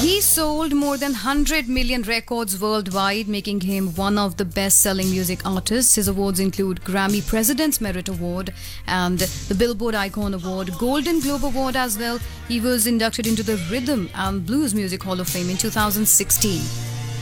He sold more than 100 million records worldwide, making him one of the best-selling music artists. His awards include Grammy President's Merit Award and the Billboard Icon Award, Golden Globe Award as well. He was inducted into the Rhythm and Blues Music Hall of Fame in 2016.